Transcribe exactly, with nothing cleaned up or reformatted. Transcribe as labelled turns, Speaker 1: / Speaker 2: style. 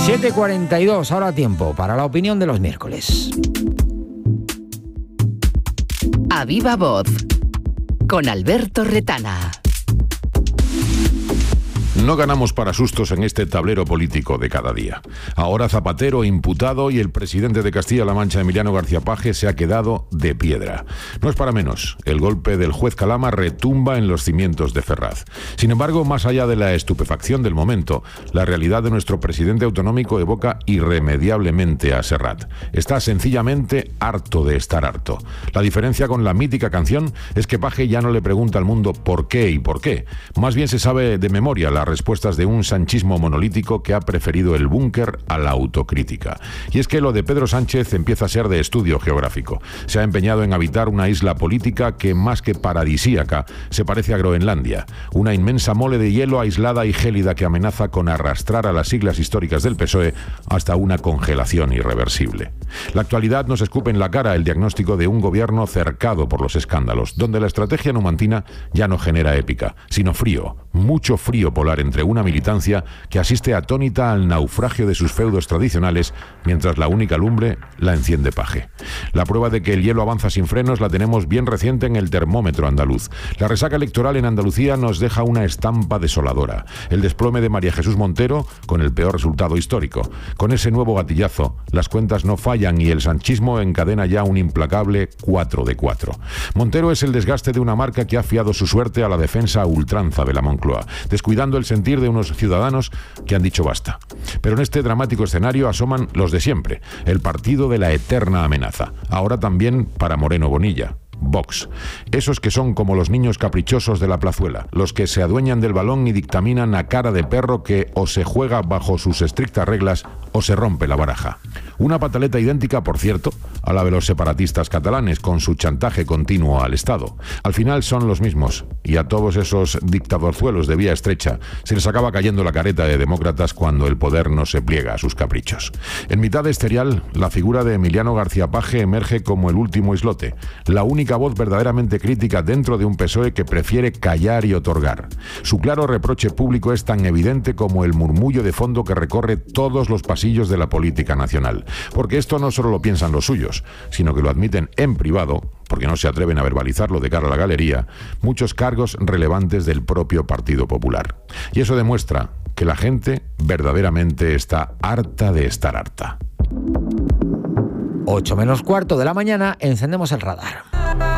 Speaker 1: siete cuarenta y dos, ahora tiempo para la opinión de los miércoles.
Speaker 2: A viva voz, con Alberto Retana.
Speaker 3: No ganamos para sustos en este tablero político de cada día. Ahora Zapatero imputado y el presidente de Castilla-La Mancha, Emiliano García Paje, se ha quedado de piedra. No es para menos. El golpe del juez Calama retumba en los cimientos de Ferraz. Sin embargo, más allá de la estupefacción del momento, la realidad de nuestro presidente autonómico evoca irremediablemente a Serrat. Está sencillamente harto de estar harto. La diferencia con la mítica canción es que Paje ya no le pregunta al mundo por qué y por qué. Más bien se sabe de memoria la respuestas de un sanchismo monolítico que ha preferido el búnker a la autocrítica. Y es que lo de Pedro Sánchez empieza a ser de estudio geográfico. Se ha empeñado en habitar una isla política que, más que paradisíaca, se parece a Groenlandia. Una inmensa mole de hielo aislada y gélida que amenaza con arrastrar a las siglas históricas del P S O E hasta una congelación irreversible. La actualidad nos escupe en la cara el diagnóstico de un gobierno cercado por los escándalos, donde la estrategia numantina ya no genera épica, sino frío, mucho frío polar entre una militancia que asiste atónita al naufragio de sus feudos tradicionales, mientras la única lumbre la enciende Paje. La prueba de que el hielo avanza sin frenos la tenemos bien reciente en el termómetro andaluz. La resaca electoral en Andalucía nos deja una estampa desoladora. El desplome de María Jesús Montero con el peor resultado histórico. Con ese nuevo gatillazo, las cuentas no fallan y el sanchismo encadena ya un implacable cuatro de cuatro. Montero es el desgaste de una marca que ha fiado su suerte a la defensa a ultranza de la Moncloa, descuidando el sentir de unos ciudadanos que han dicho basta. Pero en este dramático escenario asoman los de siempre, el partido de la eterna amenaza, ahora también para Moreno Bonilla. Vox. Esos que son como los niños caprichosos de la plazuela, los que se adueñan del balón y dictaminan a cara de perro que o se juega bajo sus estrictas reglas o se rompe la baraja. Una pataleta idéntica, por cierto, a la de los separatistas catalanes, con su chantaje continuo al Estado. Al final son los mismos, y a todos esos dictadorzuelos de vía estrecha se les acaba cayendo la careta de demócratas cuando el poder no se pliega a sus caprichos. En mitad de este serial, la figura de Emiliano García Paje emerge como el último islote, la única voz verdaderamente crítica dentro de un P S O E que prefiere callar y otorgar. Su claro reproche público es tan evidente como el murmullo de fondo que recorre todos los pasillos de la política nacional. Porque esto no solo lo piensan los suyos, sino que lo admiten en privado, porque no se atreven a verbalizarlo de cara a la galería, muchos cargos relevantes del propio Partido Popular. Y eso demuestra que la gente verdaderamente está harta de estar harta.
Speaker 1: ocho menos cuarto de la mañana, encendemos el radar.